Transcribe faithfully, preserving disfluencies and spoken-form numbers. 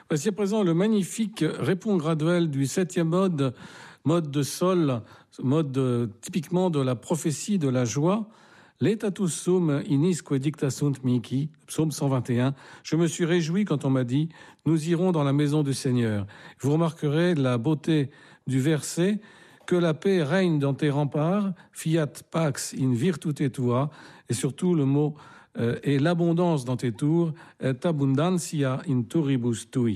Voici à présent le magnifique répond graduel du septième mode, mode de sol, mode euh, typiquement de la prophétie de la joie. L'etatus sum inisque dicta sunt mihi, psaume cent vingt et un. Je me suis réjoui quand on m'a dit « Nous irons dans la maison du Seigneur ». Vous remarquerez la beauté du verset « Que la paix règne dans tes remparts, fiat pax in virtute tua » et surtout le mot euh, « et l'abondance dans tes tours, et abundantia in turibus tuis ».